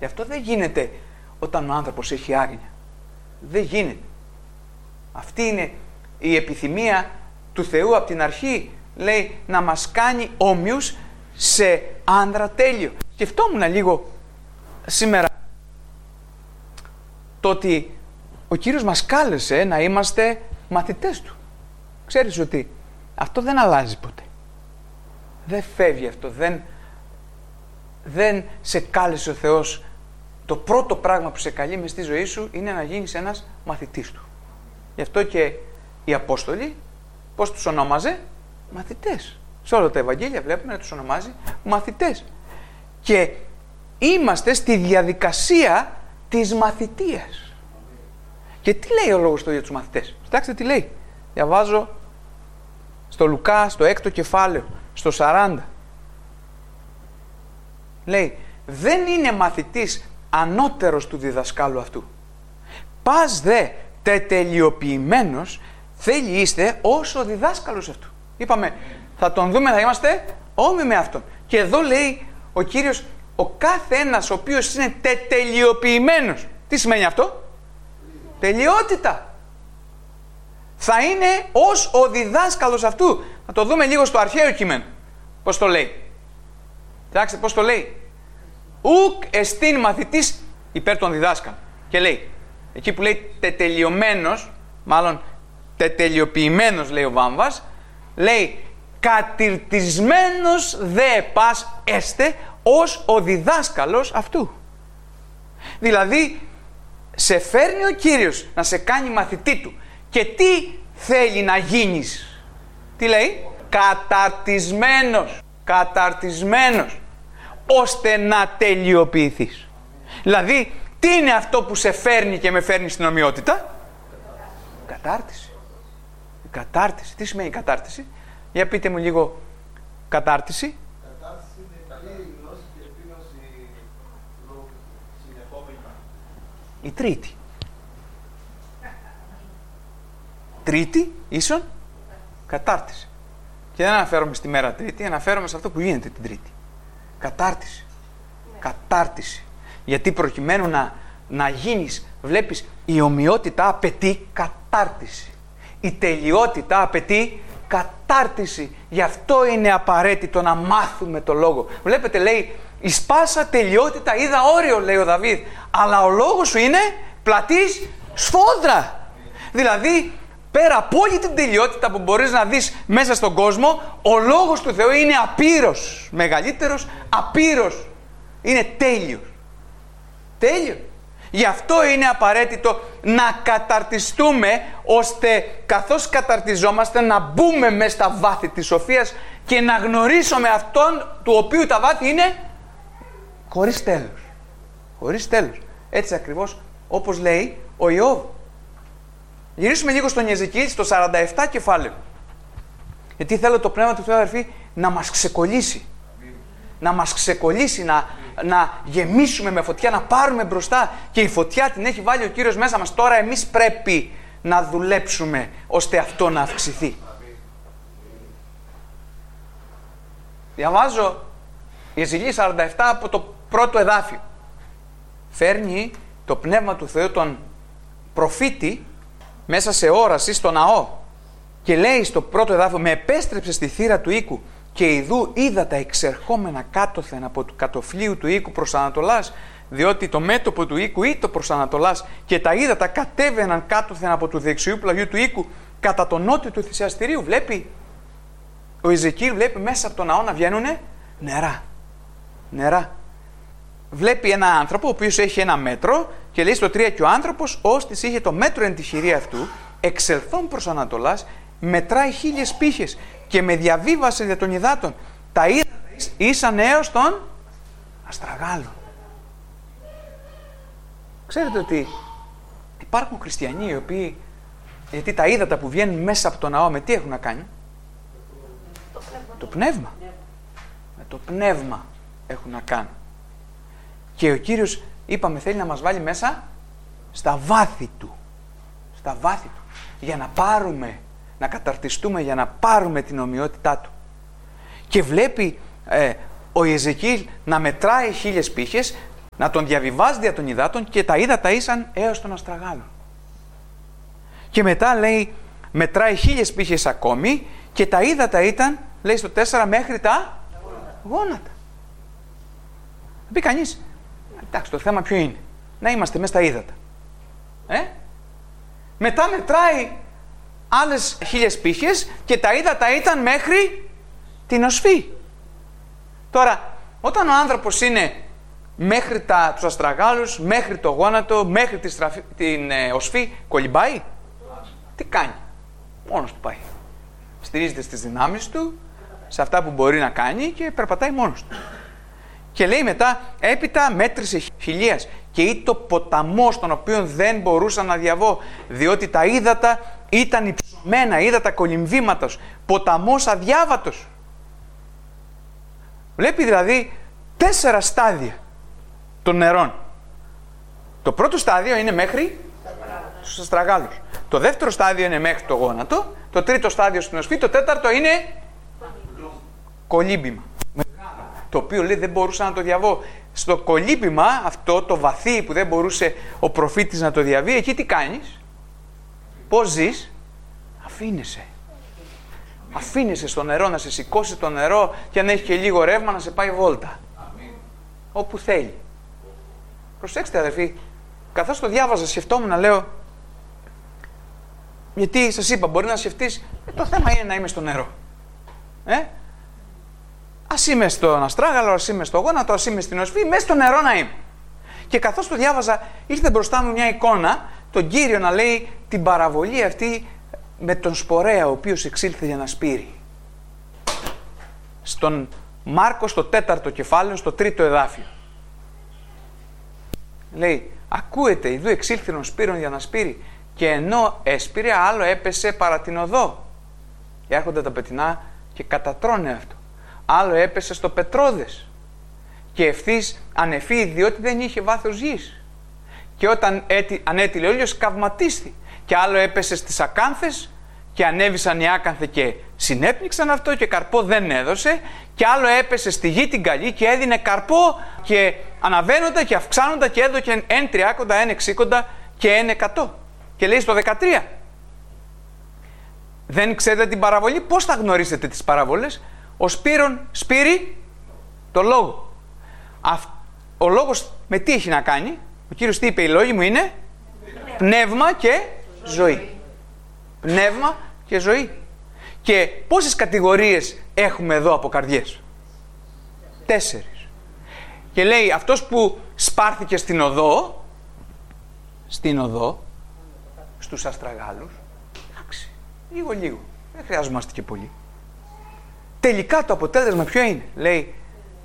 Γι' αυτό δεν γίνεται όταν ο άνθρωπος έχει άγνοια. Δεν γίνεται. Αυτή είναι η επιθυμία του Θεού από την αρχή. Λέει να μας κάνει όμοιους σε άνδρα τέλειο. Σκεφτόμουν λίγο σήμερα το ότι ο Κύριος μας κάλεσε να είμαστε μαθητές Του. Ξέρεις ότι αυτό δεν αλλάζει ποτέ. Δεν φεύγει αυτό. Δεν σε κάλεσε ο Θεός. Το πρώτο πράγμα που σε καλεί μες στη ζωή σου είναι να γίνεις ένας μαθητής Του. Γι' αυτό και οι Απόστολοι, πώς τους ονόμαζε? Μαθητές. Σε όλα τα Ευαγγέλια βλέπουμε να τους ονομάζει μαθητές. Και είμαστε στη διαδικασία της μαθητείας. Και τι λέει ο λόγος του για τους μαθητές? Κοιτάξτε τι λέει. Διαβάζω στο Λουκά, στο 6ο κεφάλαιο, στο 40. Λέει, δεν είναι μαθητής ανώτερος του διδασκάλου αυτού. Πας δε τετελειοποιημένος θέλει είστε ως ο διδάσκαλος αυτού. Είπαμε, θα τον δούμε, θα είμαστε όμοιοι με αυτόν. Και εδώ λέει ο Κύριος, ο κάθε ένας ο οποίος είναι τετελειοποιημένος. Τι σημαίνει αυτό? Τελειότητα. Θα είναι ως ο διδάσκαλος αυτού. Θα το δούμε λίγο στο αρχαίο κείμενο. Πώς το λέει? Κοιτάξτε πώς το λέει. Ουκ εστίν μαθητής υπέρ των διδάσκαλων. Και λέει, εκεί που λέει τετελειωμένος, μάλλον τετελειοποιημένος λέει ο Βάμβας, λέει κατηρτισμένος δε πας έστε ως ο διδάσκαλος αυτού. Δηλαδή, σε φέρνει ο Κύριος να σε κάνει μαθητή Του. Και τι θέλει να γίνεις? Τι λέει? Καταρτισμένος, ώστε να τελειοποιηθείς. Δηλαδή, τι είναι αυτό που σε φέρνει και με φέρνει στην ομοιότητα? Κατάρτιση. Τι σημαίνει κατάρτιση? Για πείτε μου λίγο κατάρτιση. Κατάρτιση είναι καλή γνώση και επίγνωση συνεχόμενα. Η τρίτη. Τρίτη ίσον κατάρτιση. Και δεν αναφέρομαι στη μέρα Τρίτη, αναφέρομαι σε αυτό που γίνεται την Τρίτη. Κατάρτιση. Γιατί προκειμένου να γίνεις, βλέπεις, η ομοιότητα απαιτεί κατάρτιση. Η τελειότητα απαιτεί κατάρτιση. Γι' αυτό είναι απαραίτητο να μάθουμε το λόγο. Βλέπετε, λέει, εις πάσα τελειότητα είδα όριο, λέει ο Δαβίδ, αλλά ο λόγος σου είναι πλατής σφόδρα. Δηλαδή, πέρα από όλη την τελειότητα που μπορείς να δεις μέσα στον κόσμο, ο λόγος του Θεού είναι απείρως μεγαλύτερος, απείρως. Είναι τέλειος. Γι' αυτό είναι απαραίτητο να καταρτιστούμε, ώστε καθώς καταρτιζόμαστε να μπούμε μέσα στα βάθη της σοφίας και να γνωρίσουμε αυτόν του οποίου τα βάθη είναι χωρίς τέλος. Έτσι ακριβώς όπως λέει ο Ιώβ. Γυρίσουμε λίγο στον Ιεζεκιήλ, στο 47 κεφάλαιο. Γιατί θέλω το Πνεύμα του Θεού, αδερφοί, να μας ξεκολλήσει. Να μας ξεκολλήσει, να γεμίσουμε με φωτιά, να πάρουμε μπροστά. Και η φωτιά την έχει βάλει ο Κύριος μέσα μας. Τώρα εμείς πρέπει να δουλέψουμε ώστε αυτό να αυξηθεί. Διαβάζω Ιεζεκιήλ 47 από το πρώτο εδάφιο. Φέρνει το Πνεύμα του Θεού τον προφήτη μέσα σε όραση στο ναό και λέει στο πρώτο εδάφιο, με επέστρεψε στη θύρα του οίκου και ιδού είδα τα εξερχόμενα κάτωθεν από του κατοφλίου του οίκου προς Ανατολάς, διότι το μέτωπο του οίκου ήτο προς Ανατολάς και τα ύδατα κατέβαιναν κάτωθεν από του δεξιού πλαγιού του οίκου κατά το νότιο του θυσιαστηρίου. Βλέπει ο Ιεζεκιήλ, βλέπει μέσα από το ναό να βγαίνουνε νερά. Βλέπει ένα άνθρωπο ο οποίος έχει ένα μέτρο και λέει στο 3, και ο άνθρωπος ώστις είχε το μέτρο εν τη χειρία αυτού, εξελθών προς Ανατολάς, μετράει 1000 πύχες και με διαβίβασε για των υδάτων. Τα ύδατα ήσαν έως τον αστραγάλο. Ξέρετε ότι υπάρχουν χριστιανοί οι οποίοι, γιατί τα ύδατα που βγαίνουν μέσα από το ναό με τι έχουν να κάνει? Το πνεύμα. Με το πνεύμα έχουν να κάνουν. Και ο Κύριος, είπαμε, θέλει να μας βάλει μέσα στα βάθη Του. Στα βάθη Του. Για να πάρουμε, να καταρτιστούμε, για να πάρουμε την ομοιότητά Του. Και βλέπει ο Ιεζεκιήλ να μετράει 1000 πύχες να τον διαβιβάζει δια των υδάτων και τα ύδατα ήσαν έως τον αστραγάλο. Και μετά λέει, μετράει 1000 πύχες ακόμη και τα ύδατα ήταν, λέει στο 4, μέχρι τα γόνατα. Θα πει κανείς, εντάξει, το θέμα ποιο είναι? Να είμαστε μέσα στα ύδατα. Μετά μετράει άλλες 1000 πύχες και τα ύδατα ήταν μέχρι την οσφή. Τώρα, όταν ο άνθρωπος είναι μέχρι τους αστραγάλους, μέχρι το γόνατο, μέχρι την οσφή, κολυμπάει? Τι κάνει? Μόνος του πάει. Στηρίζεται στις δυνάμεις του, σε αυτά που μπορεί να κάνει και περπατάει μόνος του. Και λέει μετά, έπειτα μέτρησε 1000 και ή το ποταμό στον οποίο δεν μπορούσα να διαβώ, διότι τα ύδατα ήταν υψωμένα, ύδατα κολυμβήματος, ποταμός αδιάβατος. Βλέπει δηλαδή 4 στάδια των νερών. Το πρώτο στάδιο είναι μέχρι στους αστραγάλους. Το δεύτερο στάδιο είναι μέχρι το γόνατο. Το τρίτο στάδιο στην οσφή. Το τέταρτο είναι κολύμπημα. Το οποίο λέει δεν μπορούσα να το διαβώ. Στο κολύμπημα αυτό το βαθύ που δεν μπορούσε ο προφήτης να το διαβεί, εκεί τι κάνεις? Πώς ζεις? Αφήνεσαι. Αφήνεσαι στο νερό, να σε σηκώσει το νερό και αν έχει και λίγο ρεύμα να σε πάει βόλτα. Όπου θέλει. Προσέξτε αδερφοί, καθώς το διάβαζα σκεφτόμουν, λέω, γιατί σας είπα, μπορεί να σκεφτείς, το θέμα είναι να είμαι στο νερό. Ας είμαι στον αστράγαλο, ας είμαι στο γόνατο, ας είμαι στην οσφή, μέσα στο νερό να είμαι. Και καθώς το διάβαζα, ήρθε μπροστά μου μια εικόνα, τον Κύριο να λέει την παραβολή αυτή με τον σπορέα, ο οποίος εξήλθε για να σπείρει. Στον Μάρκο, στο 4ο κεφάλαιο, στο 3ο εδάφιο. Λέει, ακούεται, ιδού εξήλθεν ο σπείρων για να σπείρει, και ενώ έσπηρε, άλλο έπεσε παρά την οδό. Και έρχονται τα πετεινά και κατατρώνε αυτό. Άλλο έπεσε στο πετρόδες και ευθύς ανεφεί, διότι δεν είχε βάθος γης. Και όταν ανέτειλε ο ήλιος, καυματίστη. Και άλλο έπεσε στις ακάνθες και ανέβησαν οι άκανθε και συνέπνιξαν αυτό και καρπό δεν έδωσε. Και άλλο έπεσε στη γη την καλή και έδινε καρπό και αναβαίνοντα και αυξάνοντα και έδωκε 1 30, 1 60 και 1 100. Και λέει στο 13, δεν ξέρετε την παραβολή? Πώς θα γνωρίσετε τις παραβολές? Ο σπείρον σπείρει το λόγο. Ο λόγος με τι έχει να κάνει? Ο Κύριος τι είπε? Οι λόγοι μου είναι πνεύμα και ζωή. Πνεύμα και ζωή. Και πόσες κατηγορίες έχουμε εδώ από καρδιές? 4. Και λέει αυτός που σπάρθηκε στην οδό, στους αστραγάλους, εντάξει, λίγο, δεν χρειάζομαστε και πολύ. Τελικά το αποτέλεσμα ποιο είναι? Λέει,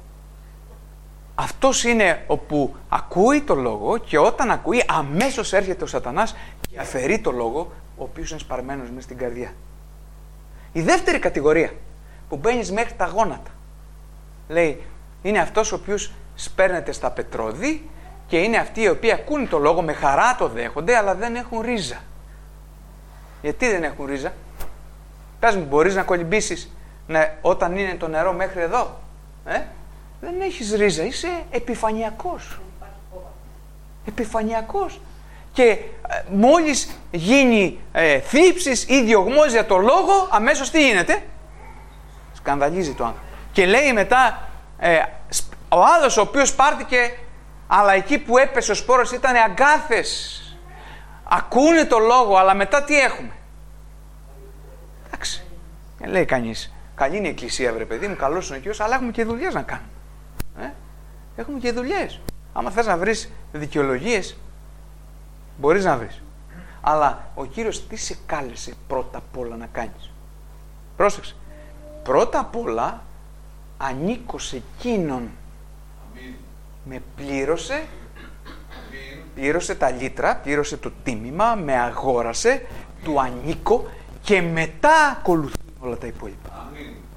αυτός είναι όπου ακούει το λόγο και όταν ακούει αμέσως έρχεται ο σατανάς και αφαιρεί το λόγο, ο οποίος είναι σπαρμένος μέσα στην καρδιά. Η δεύτερη κατηγορία που μπαίνεις μέχρι τα γόνατα, λέει, είναι αυτός ο οποίος σπέρνεται στα πετρώδη και είναι αυτοί οι οποίοι ακούν το λόγο, με χαρά το δέχονται, αλλά δεν έχουν ρίζα. Γιατί δεν έχουν ρίζα? Πες μου, μπορείς να κολυμπήσεις όταν είναι το νερό μέχρι εδώ? Δεν έχεις ρίζα, είσαι επιφανειακός. Επιφανειακός. Και μόλις γίνει θλίψης ή διωγμός για το λόγο, αμέσως τι γίνεται? Σκανδαλίζει το άνθρωπο. Και λέει μετά, ο άλλος ο οποίος πάρτηκε, αλλά εκεί που έπεσε ο σπόρος ήταν αγκάθες. Ακούνε το λόγο, αλλά μετά τι έχουμε? Εντάξει, λέει κανείς, καλή είναι η εκκλησία βρε παιδί μου, καλός είναι ο Κύριος, αλλά έχουμε και δουλειές να κάνουμε. Έχουμε και δουλειές. Άμα θες να βρεις δικαιολογίες, μπορείς να βρεις. Αλλά ο Κύριος τι σε κάλεσε πρώτα απ' όλα να κάνεις? Πρόσεξε. Πρώτα απ' όλα ανήκω σε εκείνον. Με πλήρωσε, πλήρωσε τα λίτρα, πλήρωσε το τίμημα, με αγόρασε, του ανήκω και μετά ακολουθούν όλα τα υπόλοιπα.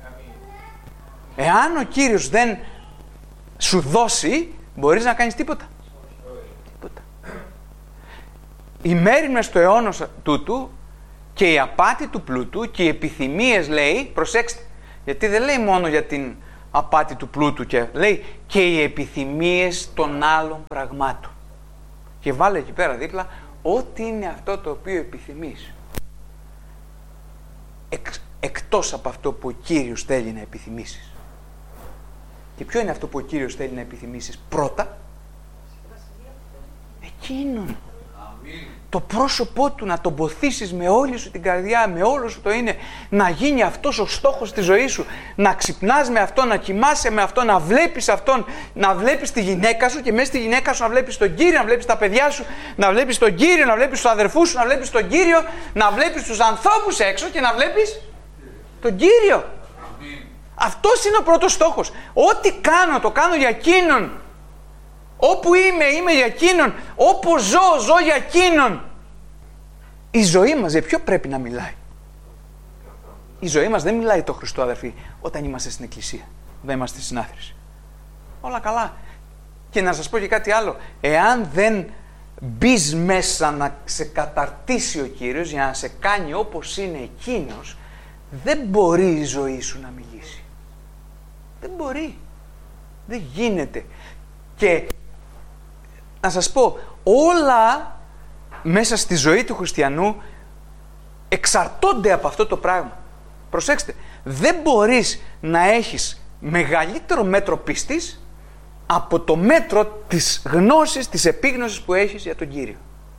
Εάν ο Κύριος δεν σου δώσει, μπορείς να κάνεις τίποτα. Τίποτα. Η μέριμνα στο αιώνα τούτου και η απάτη του πλούτου και οι επιθυμίες, λέει, προσέξτε, γιατί δεν λέει μόνο για την απάτη του πλούτου και λέει και οι επιθυμίες των άλλων πραγμάτων. Και βάλε εκεί πέρα δίπλα ό,τι είναι αυτό το οποίο επιθυμείς. Εκτός από αυτό που ο Κύριος θέλει να επιθυμήσεις. Και ποιο είναι αυτό που ο Κύριος θέλει να επιθυμήσεις πρώτα? Εκείνον. Το πρόσωπό του, να τον ποθήσεις με όλη σου την καρδιά, με όλο σου το είναι, να γίνει αυτός ο στόχος της ζωής σου, να ξυπνάς με αυτό, να κοιμάσαι με αυτό, να βλέπεις αυτόν, να βλέπεις τη γυναίκα σου και μέσα στη γυναίκα σου να βλέπεις τον Κύριο, να βλέπεις τα παιδιά σου, να βλέπεις τον Κύριο, να βλέπεις τους αδερφούς σου, να βλέπεις τον Κύριο, να βλέπεις τους ανθρώπους έξω και να βλέπεις τον Κύριο. Αυτός είναι ο πρώτος στόχος. Ό,τι κάνω, το κάνω για εκείνον. Όπου είμαι για εκείνον. Όπου ζω για εκείνον. Η ζωή μας για ποιο πρέπει να μιλάει? Η ζωή μας δεν μιλάει το Χριστό, αδερφοί, όταν είμαστε στην εκκλησία, όταν είμαστε στην συνάθρηση. Όλα καλά. Και να σας πω και κάτι άλλο. Εάν δεν μπεις μέσα να σε καταρτήσει ο Κύριος για να σε κάνει όπως είναι εκείνος, δεν μπορεί η ζωή σου να μιλήσει. Δεν μπορεί. Δεν γίνεται. Και να σας πω, όλα μέσα στη ζωή του χριστιανού εξαρτώνται από αυτό το πράγμα. Προσέξτε, δεν μπορείς να έχεις μεγαλύτερο μέτρο πίστης από το μέτρο της γνώσης, της επίγνωσης που έχεις για τον Κύριο.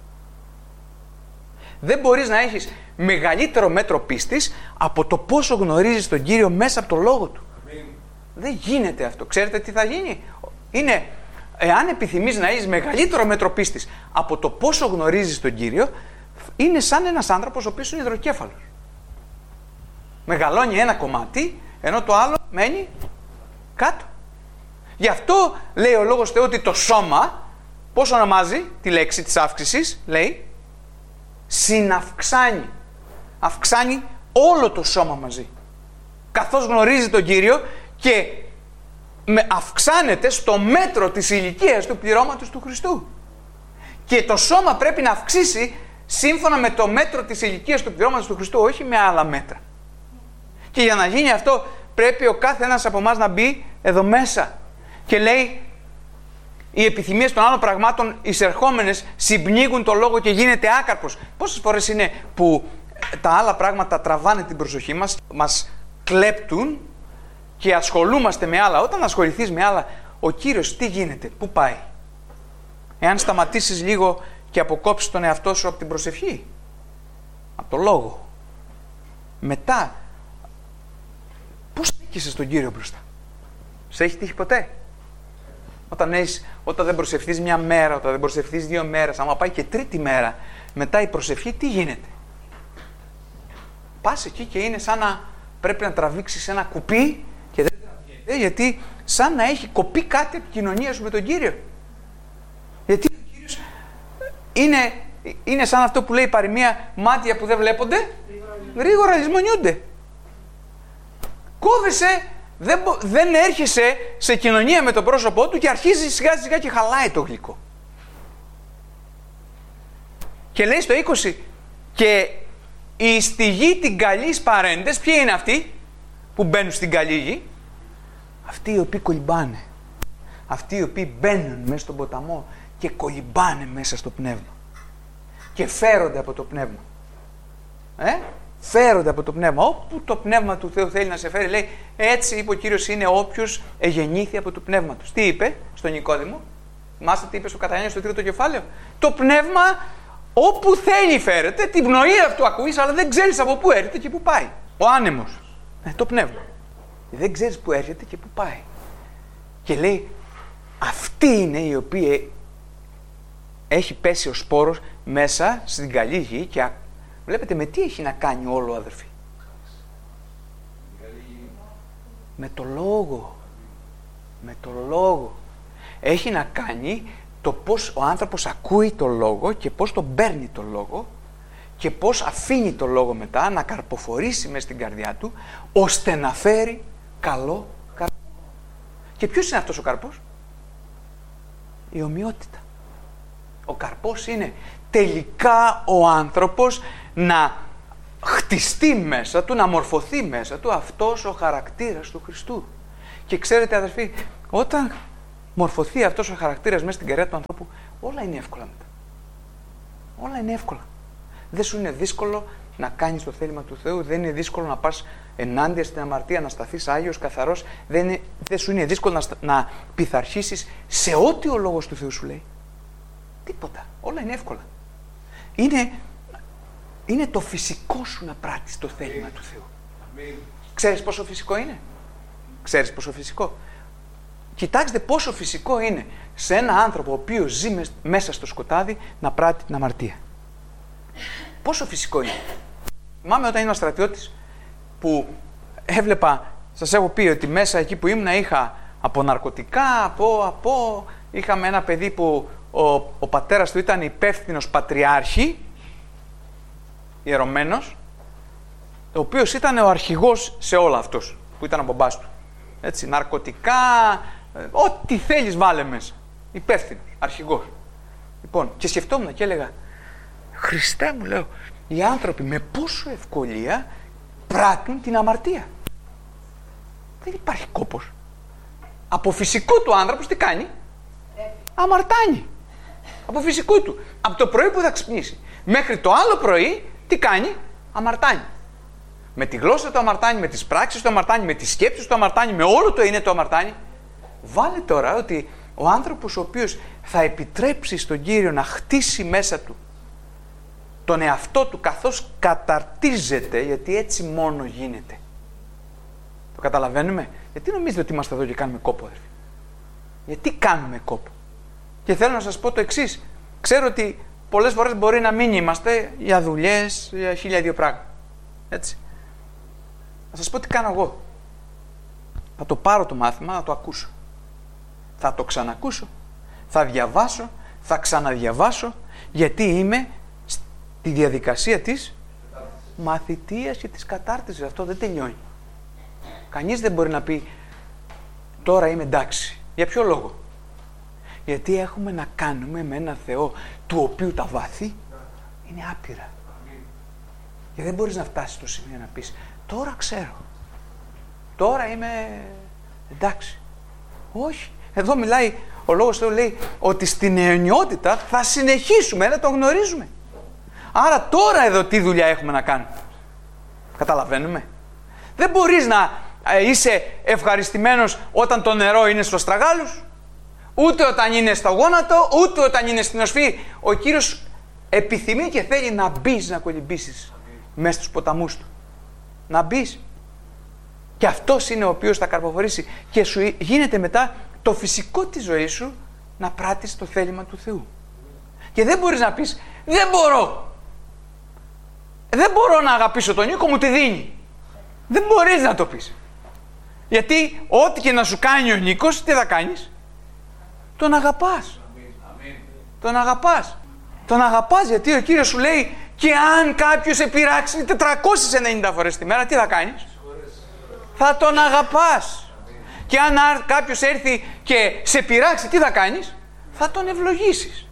Δεν μπορείς να έχεις μεγαλύτερο μέτρο πίστης από το πόσο γνωρίζεις τον Κύριο μέσα από το Λόγο Του. Δεν γίνεται αυτό. Ξέρετε τι θα γίνει? Είναι, εάν επιθυμείς να έχεις μεγαλύτερο μέτρο πίστης από το πόσο γνωρίζεις τον Κύριο, είναι σαν ένας άνθρωπος ο οποίος είναι υδροκέφαλος. Μεγαλώνει ένα κομμάτι, ενώ το άλλο μένει κάτω. Γι' αυτό λέει ο Λόγος Θεού ότι το σώμα, πώς ονομάζει τη λέξη της αύξησης? Λέει συναυξάνει. Αυξάνει όλο το σώμα μαζί. Καθώς γνωρίζει τον Κύριο και αυξάνεται στο μέτρο της ηλικίας του πληρώματος του Χριστού. Και το σώμα πρέπει να αυξήσει σύμφωνα με το μέτρο της ηλικίας του πληρώματος του Χριστού, όχι με άλλα μέτρα. Και για να γίνει αυτό πρέπει ο κάθε ένας από εμάς να μπει εδώ μέσα. Και λέει, οι επιθυμίες των άλλων πραγμάτων εισερχόμενες συμπνίγουν το λόγο και γίνεται άκαρπος. Πόσες φορές είναι που τα άλλα πράγματα τραβάνε την προσοχή μας, μας κλέπτουν και ασχολούμαστε με άλλα. Όταν ασχοληθείς με άλλα, ο Κύριος τι γίνεται, πού πάει? Εάν σταματήσεις λίγο και αποκόψεις τον εαυτό σου από την προσευχή, από το λόγο, μετά πώς στέκεσαι στον Κύριο μπροστά? Σε έχει τύχει ποτέ? Όταν δεν προσευχθείς μια μέρα, όταν δεν προσευχθείς 2 μέρες, άμα πάει και 3η μέρα μετά η προσευχή, τι γίνεται? Πας εκεί και είναι σαν να πρέπει να τραβήξεις ένα κουπί και δεν τραβιέται, γιατί σαν να έχει κοπεί κάτι από την κοινωνία σου με τον Κύριο. Γιατί ο Κύριος είναι σαν αυτό που λέει η παροιμία, μάτια που δεν βλέπονται γρήγορα λησμονιούνται. Κόβεσαι, δεν έρχεσαι σε κοινωνία με το πρόσωπό του και αρχίζει σιγά σιγά και χαλάει το γλυκό. Και λέει στο 20, και οι στη γη την καλής παρέντες, ποιοι είναι αυτοί που μπαίνουν στην καλή γη? Αυτοί οι οποίοι κολυμπάνε. Αυτοί οι οποίοι μπαίνουν μέσα στον ποταμό και κολυμπάνε μέσα στο πνεύμα. Και φέρονται από το πνεύμα. Φέρονται από το πνεύμα. Όπου το πνεύμα του Θεού θέλει να σε φέρει, λέει, έτσι είπε ο Κύριος, είναι όποιος εγεννήθη από το πνεύμα του. Τι είπε στον Νικόδημο? Θυμάστε τι είπε στο Κατανιώνιο στο 3ο κεφάλαιο? Το πνεύμα όπου θέλει φέρεται, την πνοή αυτού ακούεις, αλλά δεν ξέρεις από πού έρχεται και πού πάει. Ο άνεμος. Το πνεύμα. Δεν ξέρεις πού έρχεται και πού πάει. Και λέει, αυτή είναι η οποία έχει πέσει ο σπόρος μέσα στην καλή γη και βλέπετε με τι έχει να κάνει όλο, αδερφοί? Με το λόγο. Με το λόγο. Έχει να κάνει το πώς ο άνθρωπος ακούει το λόγο και πώς τον παίρνει το λόγο και πώς αφήνει το λόγο μετά να καρποφορήσει μες στην καρδιά του ώστε να φέρει καλό καρπό. Και ποιος είναι αυτός ο καρπός? Η ομοιότητα. Ο καρπός είναι τελικά ο άνθρωπος να χτιστεί μέσα του, να μορφωθεί μέσα του αυτός ο χαρακτήρας του Χριστού. Και ξέρετε, αδερφοί, όταν μορφωθεί αυτός ο χαρακτήρας μέσα στην καρδιά του ανθρώπου, όλα είναι εύκολα μετά. Όλα είναι εύκολα. Δεν σου είναι δύσκολο να κάνεις το θέλημα του Θεού, δεν είναι δύσκολο να πας ενάντια στην αμαρτία, να σταθείς άγιος, καθαρός, δεν σου είναι δύσκολο να πειθαρχήσεις σε ό,τι ο Λόγος του Θεού σου λέει. Τίποτα. Όλα είναι εύκολα. Είναι το φυσικό σου να πράττεις το θέλημα του Θεού. Ξέρεις πόσο φυσικό είναι? Ξέρεις πόσο φυσικό? Κοιτάξτε πόσο φυσικό είναι σε ένα άνθρωπο ο οποίος ζει μέσα στο σκοτάδι να πράττει την αμαρτία. Πόσο φυσικό είναι. Θυμάμαι όταν ήμουν στρατιώτης που έβλεπα, σας έχω πει ότι μέσα εκεί που ήμουν είχα από ναρκωτικά, είχαμε ένα παιδί που ο πατέρας του ήταν υπεύθυνος πατριάρχη, ιερωμένος, ο οποίος ήταν ο αρχηγός σε όλα αυτός που ήταν ο μπαμπάς του. Έτσι, ναρκωτικά, ό,τι θέλεις βάλε μέσα. Υπεύθυνος, αρχηγός. Λοιπόν, και σκεφτόμουν και έλεγα, Χριστέ μου, λέω, οι άνθρωποι με πόσο ευκολία πράττουν την αμαρτία. Δεν υπάρχει κόπος. Από φυσικό του άνθρωπος τι κάνει? Αμαρτάνει. Από φυσικό του. Από το πρωί που θα ξυπνήσει μέχρι το άλλο πρωί τι κάνει? Αμαρτάνει. Με τη γλώσσα του αμαρτάνει, με τις πράξεις του αμαρτάνει, με τις σκέψεις του αμαρτάνει, με όλο το είναι το αμαρτάνει. Βάλε τώρα ότι ο άνθρωπος ο οποίος θα επιτρέψει στον Κύριο να χτίσει μέσα του τον εαυτό του καθώς καταρτίζεται, γιατί έτσι μόνο γίνεται. Το καταλαβαίνουμε? Γιατί νομίζετε ότι είμαστε εδώ και κάνουμε κόπο, αδερφοί? Γιατί κάνουμε κόπο? Και θέλω να σας πω το εξής. Ξέρω ότι πολλές φορές μπορεί να μην είμαστε για δουλειές, για 1002 πράγματα. Έτσι. Να σας πω τι κάνω εγώ. Θα το πάρω το μάθημα, να το ακούσω. Θα το ξανακούσω. Θα διαβάσω, θα ξαναδιαβάσω, γιατί είμαι στη διαδικασία της μαθητείας και της κατάρτισης. Αυτό δεν τελειώνει. Κανείς δεν μπορεί να πει τώρα είμαι εντάξει. Για ποιο λόγο? Γιατί έχουμε να κάνουμε με ένα Θεό του οποίου τα βάθη είναι άπειρα. Και δεν μπορείς να φτάσεις στο σημείο να πεις τώρα ξέρω. Τώρα είμαι εντάξει. Όχι. Εδώ μιλάει, ο Λόγος Θεού λέει ότι στην αιωνιότητα θα συνεχίσουμε να τον γνωρίζουμε. Άρα τώρα εδώ τι δουλειά έχουμε να κάνουμε? Καταλαβαίνουμε? Δεν μπορείς να είσαι ευχαριστημένος όταν το νερό είναι στο στραγάλους, ούτε όταν είναι στο γόνατο, ούτε όταν είναι στην οσφή. Ο Κύριος επιθυμεί και θέλει να μπεις, να κολυμπήσεις μέσα στους ποταμούς του. Να μπεις. Και αυτός είναι ο οποίος θα καρποφορήσει και σου γίνεται μετά το φυσικό της ζωής σου να πράττεις το θέλημα του Θεού. Και δεν μπορείς να πεις δεν μπορώ. Δεν μπορώ να αγαπήσω τον Νίκο, μου τη δίνει. Δεν μπορείς να το πεις. Γιατί ό,τι και να σου κάνει ο Νίκος, τι θα κάνεις? Τον αγαπάς. Τον αγαπάς. Τον αγαπάς γιατί ο Κύριος σου λέει και αν κάποιος σε πειράξει 490 φορές τη μέρα, τι θα κάνεις? Θα τον αγαπάς. Και αν κάποιος έρθει και σε πειράξει, τι θα κάνεις? Θα τον ευλογήσεις.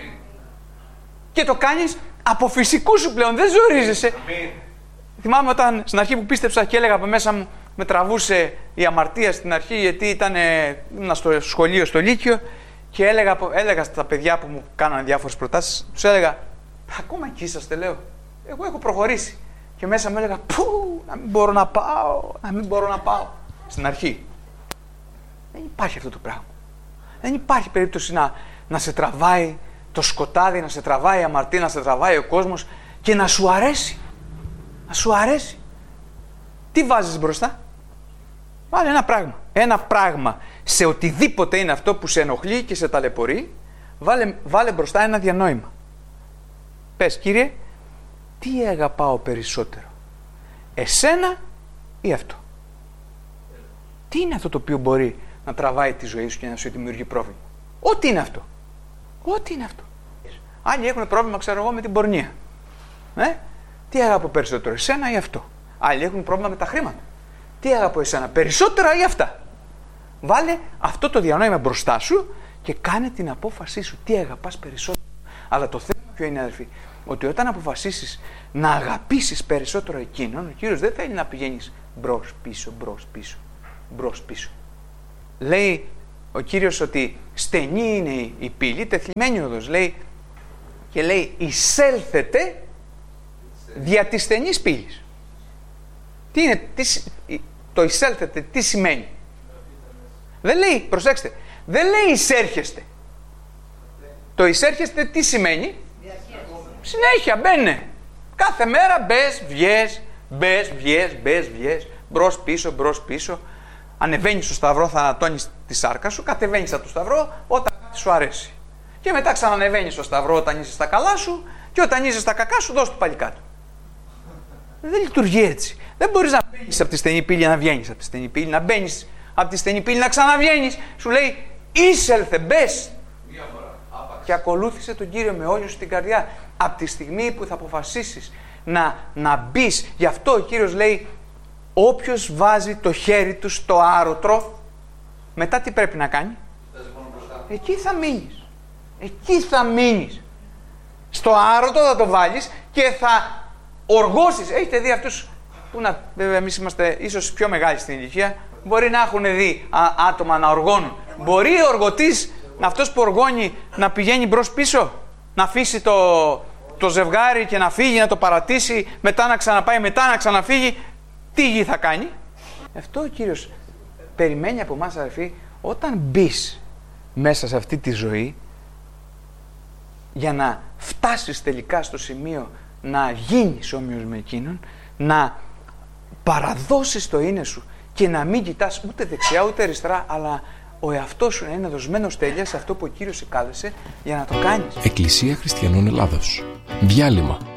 Και το κάνεις από φυσικού σου πλέον, δεν ζορίζεσαι. Θυμάμαι όταν στην αρχή που πίστεψα και έλεγα από μέσα μου, με τραβούσε η αμαρτία στην αρχή, γιατί ήμουν στο σχολείο, στο Λύκειο, και έλεγα στα παιδιά που μου κάνανε διάφορες προτάσεις, τους έλεγα, ακόμα εκεί είσαστε, λέω. Εγώ έχω προχωρήσει. Και μέσα μου έλεγα, πού, να μην μπορώ να πάω, να μην μπορώ να πάω. Στην αρχή. Δεν υπάρχει αυτό το πράγμα. Δεν υπάρχει περίπτωση να σε τραβάει το σκοτάδι, να σε τραβάει η αμαρτία, να σε τραβάει ο κόσμος και να σου αρέσει. Να σου αρέσει. Τι βάζεις μπροστά? Βάλε ένα πράγμα. Ένα πράγμα. Σε οτιδήποτε είναι αυτό που σε ενοχλεί και σε ταλαιπωρεί, βάλε μπροστά ένα διανόημα. Πες, Κύριε, τι αγαπάω περισσότερο? Εσένα ή αυτό? Τι είναι αυτό το οποίο μπορεί να τραβάει τη ζωή σου και να σου δημιουργεί πρόβλημα? Ό,τι είναι αυτό. Ό,τι είναι αυτό. Άλλοι έχουν πρόβλημα, ξέρω εγώ, με την πορνεία. Τι αγαπώ περισσότερο, εσένα ή αυτό? Άλλοι έχουν πρόβλημα με τα χρήματα. Τι αγαπώ, εσένα περισσότερα ή αυτά? Βάλε αυτό το διανόημα μπροστά σου και κάνε την απόφασή σου. Τι αγαπάς περισσότερο? Αλλά το θέμα ποιο είναι, αδελφοί? Ότι όταν αποφασίσεις να αγαπήσεις περισσότερο εκείνον, ο Κύριος δεν θέλει να πηγαίνεις μπρος πίσω, μπρος πίσω, μπρος πίσω. λέει ο Κύριος ότι στενή είναι η πύλη, τεθλιμμένη οδός, λέει, και λέει εισέλθετε δια της στενής πύλης. Τι είναι, το εισέλθετε τι σημαίνει? Δεν λέει, προσέξτε, δεν λέει εισέρχεστε. Το εισέρχεστε τι σημαίνει? Συνέχεια μπαίνε. Κάθε μέρα μπες, βγες, μπρος πίσω. Ανεβαίνεις στο σταυρό, θα ανατώνεις τη σάρκα σου, κατεβαίνεις από το σταυρό όταν σου αρέσει. Και μετά ξανανεβαίνεις στο σταυρό όταν είσαι στα καλά σου και όταν είσαι στα κακά σου δώσ' του πάλι κάτω. Δεν λειτουργεί έτσι. Δεν μπορείς να μπαίνεις από τη στενή πύλη να βγαίνεις από τη στενή πύλη, να μπαίνεις από τη στενή πύλη να ξαναβγαίνεις. Σου λέει εισέλθε, μπες και ακολούθησε τον Κύριο με όλη σου την καρδιά. Από τη στιγμή που θα αποφασίσεις να μπεις, γι' αυτό ο Κύριος λέει όποιος βάζει το χέρι του στο άρωτρο, μετά τι πρέπει να κάνει? Εκεί θα μείνεις. Εκεί θα μείνεις. Στο άρωτο θα το βάλεις και θα οργώσεις. Έχετε δει αυτούς που βέβαια εμείς είμαστε ίσως πιο μεγάλοι στην ηλικία, μπορεί να έχουν δει άτομα να οργώνουν. Μπορεί ο οργωτής, αυτός που οργώνει, να πηγαίνει μπρος πίσω, να αφήσει το ζευγάρι και να φύγει, να το παρατήσει, μετά να ξαναπάει, μετά να ξαναφύγει. Τι γη θα κάνει? Αυτό ο Κύριος περιμένει από εμάς, αδερφοί, όταν μπεις μέσα σε αυτή τη ζωή, για να φτάσεις τελικά στο σημείο να γίνεις όμοιος με εκείνον, να παραδώσεις το είναι σου και να μην κοιτάς ούτε δεξιά ούτε αριστερά, αλλά ο εαυτός σου να είναι δοσμένος τέλεια σε αυτό που ο Κύριος σε κάλεσε για να το κάνεις. Εκκλησία Χριστιανών Ελλάδος. Διάλειμμα.